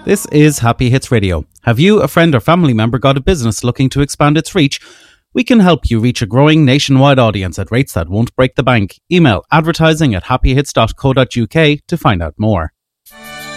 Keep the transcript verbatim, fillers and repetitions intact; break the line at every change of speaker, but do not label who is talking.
This is Happy Hits Radio. Have you, a friend or family member got a business looking to expand its reach? We can help you reach a growing nationwide audience at rates that won't break the bank. Email advertising at happy hits dot co dot uk to find out more.